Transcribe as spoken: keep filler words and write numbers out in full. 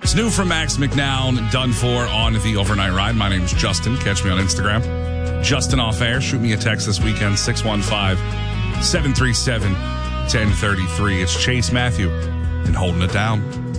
It's new from Max McNown, done for on the overnight ride. My name's Justin. Catch me on Instagram. Justin Off Air. Shoot me a text this weekend, six one five, seven three seven, one zero three three. It's Chase Matthew and Holding It Down.